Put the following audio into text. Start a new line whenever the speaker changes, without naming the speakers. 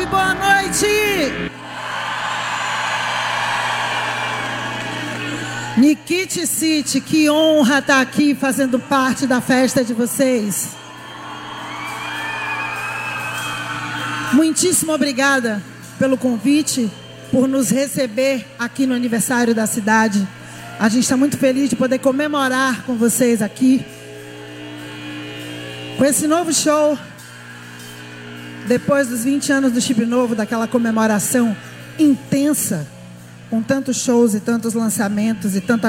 salve, boa noite! Nikit City, que honra estar aqui fazendo parte da festa de vocês. Muitíssimo obrigada pelo convite, por nos receber aqui no aniversário da cidade. A gente está muito feliz de poder comemorar com vocês aqui, com esse novo show, depois dos 20 anos do Chip Novo, daquela comemoração intensa, com tantos shows e tantos lançamentos e tanta